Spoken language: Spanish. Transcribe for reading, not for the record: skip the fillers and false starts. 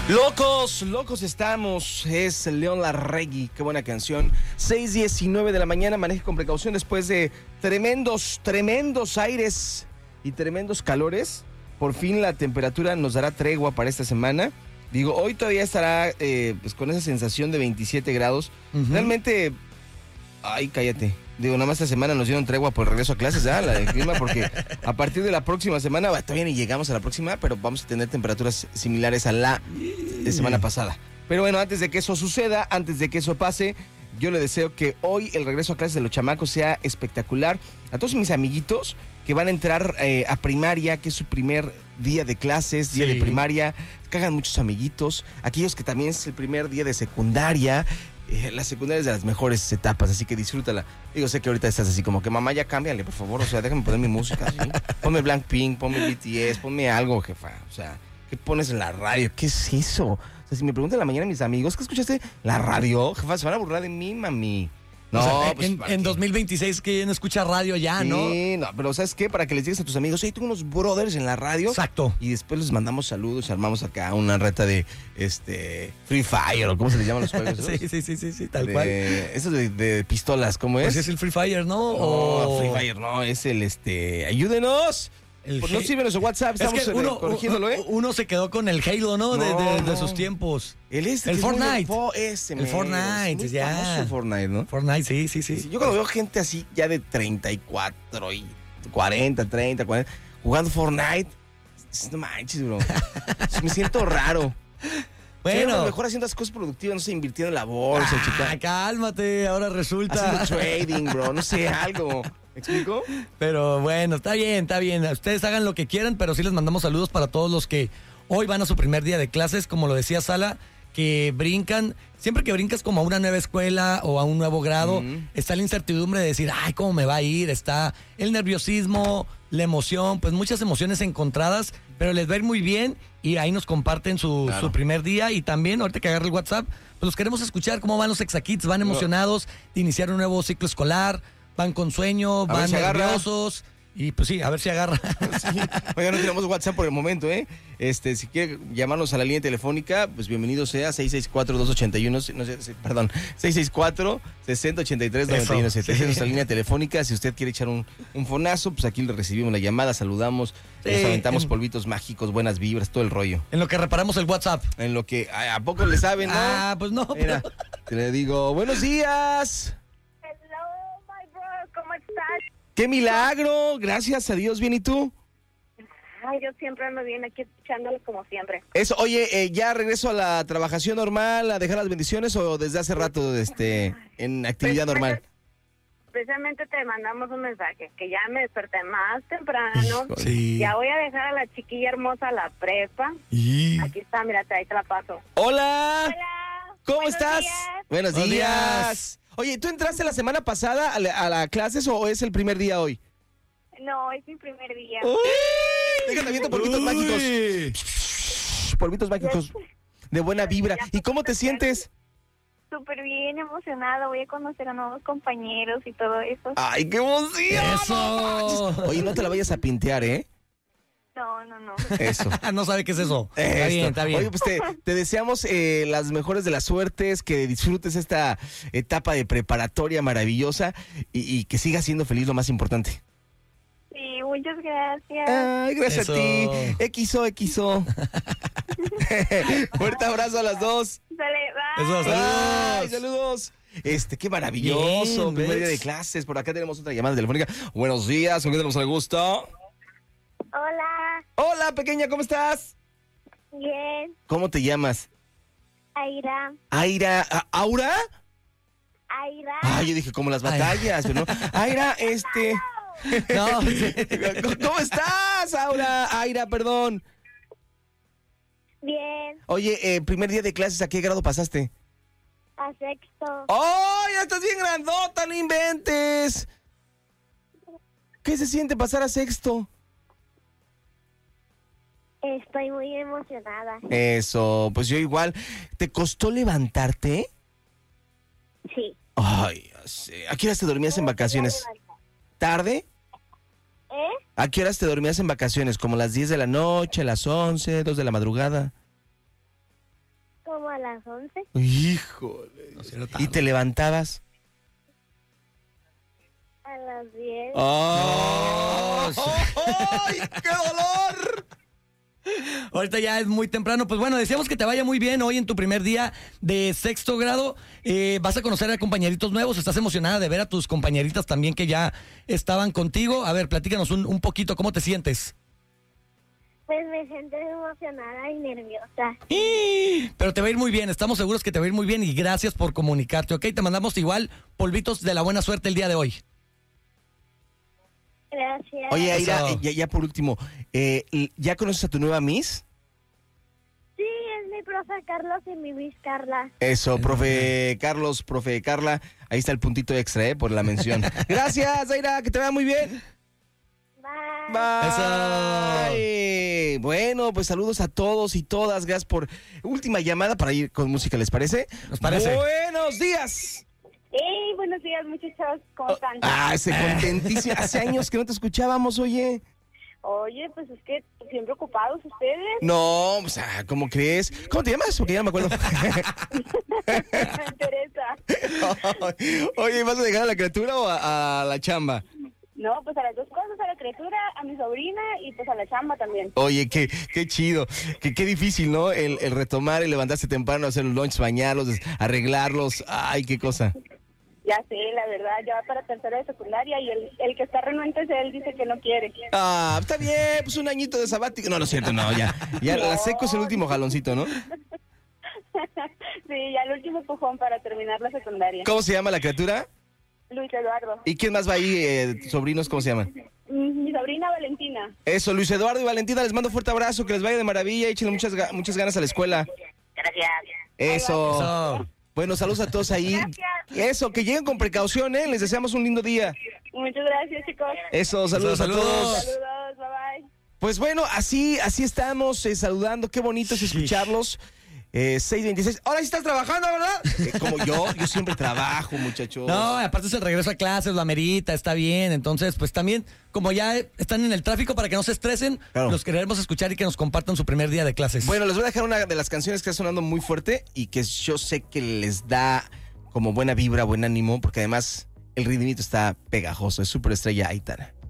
Locos, locos estamos, es León Larregui, qué buena canción. 6:19 de la mañana, maneje con precaución después de tremendos aires y tremendos calores. Por fin la temperatura nos dará tregua para esta semana. Digo, hoy todavía estará pues con esa sensación de 27 grados. Realmente, ay, cállate. Digo, nada más esta semana nos dieron tregua por el regreso a clases, la del clima, porque a partir de la próxima semana, todavía ni llegamos a la próxima, pero vamos a tener temperaturas similares a la de semana pasada. Pero bueno, antes de que eso suceda, antes de que eso pase, yo le deseo que hoy el regreso a clases de los chamacos sea espectacular. A todos mis amiguitos que van a entrar a primaria, que es su primer día de clases, día de primaria, que hagan muchos amiguitos. Aquellos que también es el primer día de secundaria. La secundaria es de las mejores etapas, así que disfrútala. Digo, sé que ahorita estás así como que, mamá, ya cámbiale, por favor. O sea, déjame poner mi música, ¿sí? Ponme Blackpink, ponme BTS, ponme algo, jefa. O sea, ¿qué pones en la radio? ¿Qué es eso? O sea, si me preguntan en la mañana mis amigos, ¿qué escuchaste? ¿La radio? Jefa, se van a burlar de mí, mami. No, o sea, pues, en 2026 que no escucha radio ya, sí, ¿no? No, pero ¿sabes qué? Para que les digas a tus amigos, hey, tengo unos brothers en la radio. Exacto. Y después les mandamos saludos, armamos acá una reta de Free Fire, o ¿cómo se les llaman los juegos esos? sí, tal cual. Esos de pistolas, ¿cómo es? Pues es el Free Fire, ¿no? No, Free Fire no, es el ayúdenos. Pues no sirve nuestro WhatsApp, estamos corrigiéndolo, ¿eh? Uno se quedó con el Halo, ¿no? De sus tiempos. El Fortnite. El Fortnite, ya. Famoso Fortnite, ¿no? Fortnite, sí. Yo cuando veo gente así ya de 34 y 40, jugando Fortnite, no manches, bro. Me siento raro. Bueno, a lo mejor haciendo las cosas productivas, no sé, invirtiendo en la bolsa, chica. Cálmate, ahora resulta. Haciendo trading, bro, no sé, algo. ¿Me explico? Pero bueno, está bien. Ustedes hagan lo que quieran, pero sí les mandamos saludos para todos los que hoy van a su primer día de clases, como lo decía Sala, que brincan. Siempre que brincas como a una nueva escuela o a un nuevo grado, está la incertidumbre de decir, ay, ¿cómo me va a ir? Está el nerviosismo, la emoción, pues muchas emociones encontradas, pero les va a ir muy bien y ahí nos comparten su primer día. Y también, ahorita que agarre el WhatsApp, pues los queremos escuchar cómo van los Exakids, van emocionados de iniciar un nuevo ciclo escolar, van con sueño, van nerviosos. Y pues sí, a ver si agarra. Sí. Oiga, no tenemos WhatsApp por el momento, ¿eh? Si quiere llamarnos a la línea telefónica, pues bienvenido sea, 664-281, no sé, perdón, 664-6083-91. Esa es nuestra línea telefónica. Si usted quiere echar un fonazo, pues aquí le recibimos la llamada, saludamos, nos aventamos polvitos mágicos, buenas vibras, todo el rollo. En lo que reparamos el WhatsApp. En lo que, ¿a poco le saben, no? Ah, pues no. Mira, te le digo, buenos días. Hello, my bro, ¿cómo estás? ¡Qué milagro! Gracias a Dios, ¿bien y tú? Ay, yo siempre ando bien aquí escuchándolo como siempre. Eso, oye, ¿ya regreso a la trabajación normal, a dejar las bendiciones o desde hace rato en actividad normal? Precisamente te mandamos un mensaje, que ya me desperté más temprano. Sí. Ya voy a dejar a la chiquilla hermosa a la prepa. Aquí está, mírate, ahí te la paso. ¡Hola! Hola. ¿Cómo Buenos estás? días. Buenos Buenos días. días. Oye, ¿tú entraste la semana pasada a la clases o es el primer día hoy? No, es mi primer día. ¡Uy! Déjate viendo polvitos mágicos. Polvitos mágicos de buena vibra. ¿Y cómo te sientes? Súper bien, emocionada. Voy a conocer a nuevos compañeros y todo eso. ¡Ay, qué emoción! ¡Eso! Oye, no te la vayas a pintear, ¿eh? No. Eso. No sabe qué es eso. Esto. Está bien. Oye, pues te deseamos las mejores de las suertes, que disfrutes esta etapa de preparatoria maravillosa y que sigas siendo feliz, lo más importante. Sí, muchas gracias. Ay, gracias Eso. a ti. XO. Fuerte abrazo a las dos. Sale, bye. Eso, Ay, saludos. saludos. Qué maravilloso. Bien, Primer día de ¿ves? clases. Por acá tenemos otra llamada telefónica. Buenos días, ¿con quién tenemos el gusto? Hola, Hola, pequeña, ¿cómo estás? bien. ¿Cómo te llamas? Aira. ¿Aura? Aira. Ay, yo dije, como las batallas, pero no. Aira, No, ¿Cómo estás, Aira, perdón. Bien, Oye, primer día de clases, ¿a qué grado pasaste? a sexto. ¡Oh, ya estás bien grandota, no inventes! ¿Qué se siente pasar a sexto? Estoy muy emocionada. Eso, pues yo igual. ¿Te costó levantarte? Sí. Ay, ya sé. ¿A qué horas te dormías en vacaciones? ¿Tarde? ¿A qué horas te dormías en vacaciones? ¿Como las 10 de la noche, las 11, 2 de la madrugada? a las 11. Híjole. No, sí era ¿Y tarde. te levantabas? A las 10. ¡Oh! No, ¡Ay, qué dolor! Ahorita ya es muy temprano. Pues bueno, deseamos que te vaya muy bien hoy en tu primer día de sexto grado. Vas a conocer a compañeritos nuevos. ¿Estás emocionada de ver a tus compañeritas también que ya estaban contigo? A ver, platícanos un poquito, ¿cómo te sientes? Pues me siento emocionada y nerviosa. Pero te va a ir muy bien, estamos seguros que te va a ir muy bien y gracias por comunicarte, ¿ok? Te mandamos igual polvitos de la buena suerte el día de hoy. Gracias. Oye, Aira, Eso. ya por último, ¿ya conoces a tu nueva Miss? Sí, es mi profe Carlos y mi Miss Carla. Eso, profe Carlos, profe Carla. Ahí está el puntito extra, por la mención. Gracias, Aira, que te vaya muy bien. Bye. Bye. Bueno, pues saludos a todos y todas. Gracias por última llamada para ir con música, ¿les parece? Nos parece. Buenos días. Hey, buenos días, muchachos. ¿Cómo están? Se contentísimo. Hace años que no te escuchábamos, oye. Oye, pues es que siempre ocupados ustedes. No, o sea, ¿cómo crees? ¿Cómo te llamas? Porque ya no me acuerdo. Teresa. Oye, ¿vas a dejar a la criatura o a la chamba? No, pues a las dos cosas, a la criatura, a mi sobrina y pues a la chamba también. Oye, qué chido, qué difícil, ¿no? El retomar, el levantarse temprano, hacer los lunch, bañarlos, arreglarlos. Ay, qué cosa. Ya sé, la verdad, ya va para tercera de secundaria y el que está renuente es él, dice que no quiere. Ah, está bien, pues un añito de sabático. No, no es cierto, no, ya la seco es el último jaloncito, ¿no? Sí, ya el último empujón para terminar la secundaria. ¿Cómo se llama la criatura? Luis Eduardo. ¿Y quién más va ahí, sobrinos, cómo se llaman? Mi sobrina Valentina. Eso, Luis Eduardo y Valentina, les mando un fuerte abrazo, que les vaya de maravilla, échenle muchas ganas a la escuela. Gracias. Eso. Eso. Bueno, saludos a todos ahí. Gracias. Eso, que lleguen con precaución, ¿eh? Les deseamos un lindo día. Muchas gracias, chicos. Eso, saludos a Saludos. todos. Saludos, bye bye. Pues bueno, así estamos saludando. Qué bonito es Sí. escucharlos. 6:26. Ahora sí estás trabajando, ¿verdad? Como yo siempre trabajo, muchachos. No, aparte es el regreso a clases, lo amerita, está bien. Entonces, pues también, como ya están en el tráfico para que no se estresen, Claro. los queremos escuchar y que nos compartan su primer día de clases. Bueno, les voy a dejar una de las canciones que está sonando muy fuerte y que yo sé que les da como buena vibra, buen ánimo, porque además el ritmito está pegajoso. Es Superestrella Aitana.